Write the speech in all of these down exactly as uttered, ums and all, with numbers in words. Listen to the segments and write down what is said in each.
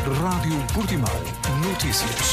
Rádio Portimão. Notícias.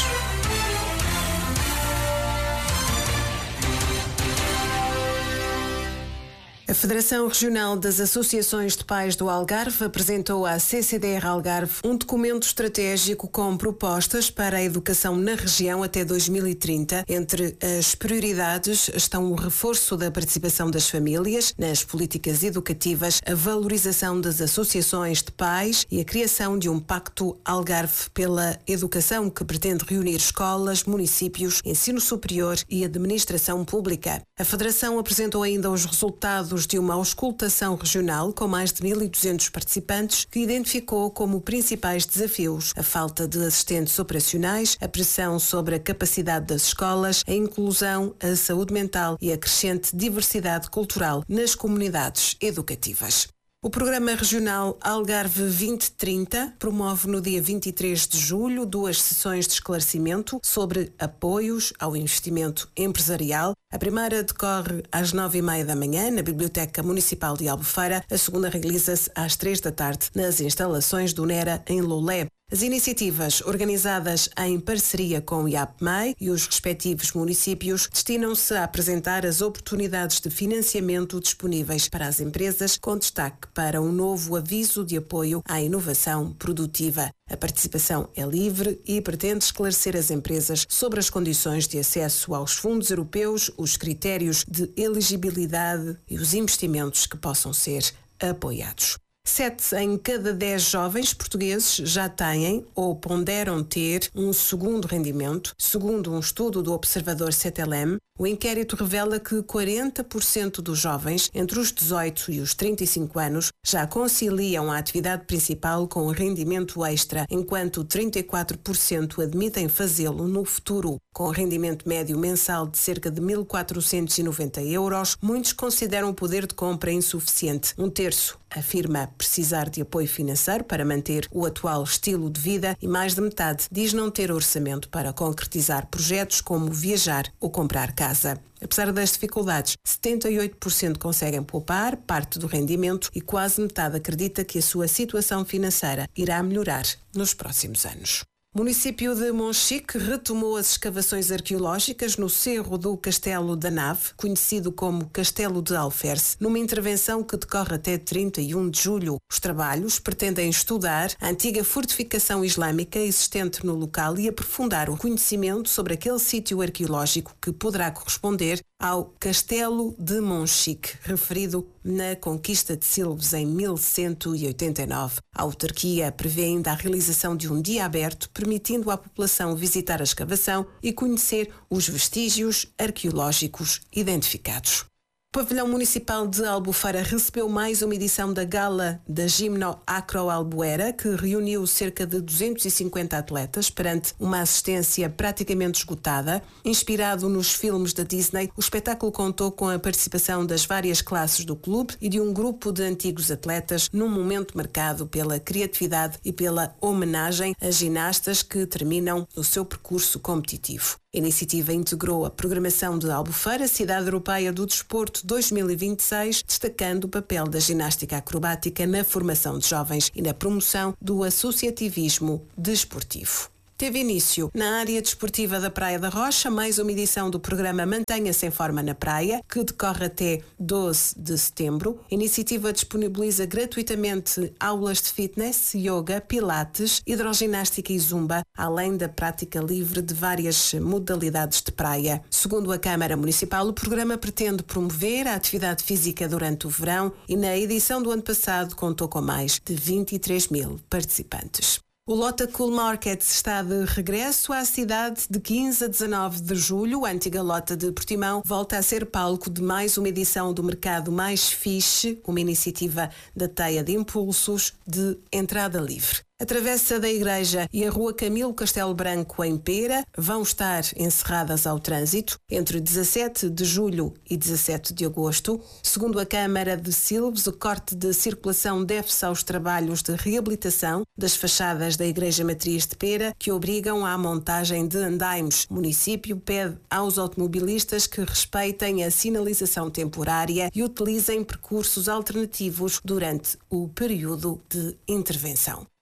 A Federação Regional das Associações de Pais do Algarve apresentou à C C D R Algarve um documento estratégico com propostas para a educação na região até dois mil e trinta. Entre as prioridades estão o reforço da participação das famílias nas políticas educativas, a valorização das associações de pais e a criação de um Pacto Algarve pela Educação que pretende reunir escolas, municípios, ensino superior e administração pública. A Federação apresentou ainda os resultados de uma auscultação regional com mais de mil e duzentos participantes que identificou como principais desafios a falta de assistentes operacionais, a pressão sobre a capacidade das escolas, a inclusão, a saúde mental e a crescente diversidade cultural nas comunidades educativas. O Programa Regional Algarve vinte trinta promove no dia vinte e três de julho duas sessões de esclarecimento sobre apoios ao investimento empresarial. A primeira decorre às nove e meia da manhã na Biblioteca Municipal de Albufeira. A segunda realiza-se às três da tarde nas instalações do NERA em Loulé. As iniciativas, organizadas em parceria com o I A P M E I e os respectivos municípios, destinam-se a apresentar as oportunidades de financiamento disponíveis para as empresas, com destaque para um novo aviso de apoio à inovação produtiva. A participação é livre e pretende esclarecer as empresas sobre as condições de acesso aos fundos europeus, os critérios de elegibilidade e os investimentos que possam ser apoiados. Sete em cada dez jovens portugueses já têm ou ponderam ter um segundo rendimento. Segundo um estudo do Observador C T L M, o inquérito revela que quarenta por cento dos jovens entre os dezoito e os trinta e cinco anos já conciliam a atividade principal com o rendimento extra, enquanto trinta e quatro por cento admitem fazê-lo no futuro. Com o rendimento médio mensal de cerca de mil quatrocentos e noventa euros, muitos consideram o poder de compra insuficiente. Um terço afirma precisar de apoio financeiro para manter o atual estilo de vida e mais de metade diz não ter orçamento para concretizar projetos como viajar ou comprar casa. Apesar das dificuldades, setenta e oito por cento conseguem poupar parte do rendimento e quase metade acredita que a sua situação financeira irá melhorar nos próximos anos. O município de Monchique retomou as escavações arqueológicas no cerro do Castelo da Nave, conhecido como Castelo de Alferce, numa intervenção que decorre até trinta e um de julho. Os trabalhos pretendem estudar a antiga fortificação islâmica existente no local e aprofundar o conhecimento sobre aquele sítio arqueológico que poderá corresponder ao Castelo de Monchique, referido na conquista de Silves em mil cento e oitenta e nove. A autarquia prevê ainda a realização de um dia aberto, permitindo à população visitar a escavação e conhecer os vestígios arqueológicos identificados. O Pavilhão Municipal de Albufeira recebeu mais uma edição da Gala da Gimno Acro Albuera, que reuniu cerca de duzentos e cinquenta atletas perante uma assistência praticamente esgotada. Inspirado nos filmes da Disney, o espetáculo contou com a participação das várias classes do clube e de um grupo de antigos atletas num momento marcado pela criatividade e pela homenagem a ginastas que terminam o seu percurso competitivo. A iniciativa integrou a programação de Albufeira, Cidade Europeia do Desporto dois mil e vinte e seis, destacando o papel da ginástica acrobática na formação de jovens e na promoção do associativismo desportivo. Teve início na área desportiva da Praia da Rocha mais uma edição do programa Mantenha-se em Forma na Praia, que decorre até doze de setembro. A iniciativa disponibiliza gratuitamente aulas de fitness, yoga, pilates, hidroginástica e zumba, além da prática livre de várias modalidades de praia. Segundo a Câmara Municipal, o programa pretende promover a atividade física durante o verão e na edição do ano passado contou com mais de vinte e três mil participantes. O Lota Cool Market está de regresso à cidade de quinze a dezanove de julho. A antiga Lota de Portimão volta a ser palco de mais uma edição do Mercado Mais Fixe, uma iniciativa da Teia de Impulsos de entrada livre. A Travessa da Igreja e a Rua Camilo Castelo Branco, em Pera, vão estar encerradas ao trânsito entre dezassete de julho e dezassete de agosto. Segundo a Câmara de Silves, o corte de circulação deve-se aos trabalhos de reabilitação das fachadas da Igreja Matriz de Pera, que obrigam à montagem de andaimes. O município pede aos automobilistas que respeitem a sinalização temporária e utilizem percursos alternativos durante o período de intervenção.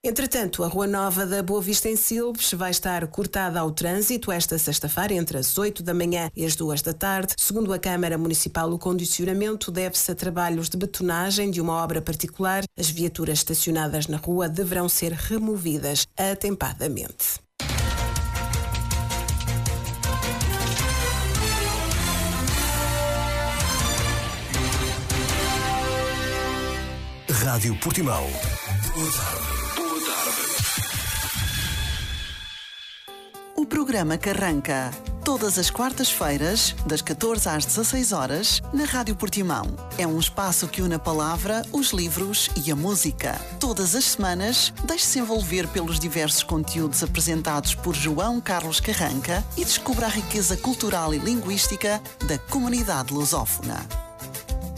Entretanto, a Rua Nova da Boa Vista em Silves vai estar cortada ao trânsito esta sexta-feira entre as oito da manhã e as duas da tarde. Segundo a Câmara Municipal, o condicionamento deve-se a trabalhos de betonagem de uma obra particular. As viaturas estacionadas na rua deverão ser removidas atempadamente. Rádio Portimão. Boa tarde. Boa tarde. O programa que arranca todas as quartas-feiras, das catorze às dezasseis horas, na Rádio Portimão. É um espaço que une a palavra, os livros e a música. Todas as semanas, deixe-se envolver pelos diversos conteúdos apresentados por João Carlos Carranca e descubra a riqueza cultural e linguística da comunidade lusófona.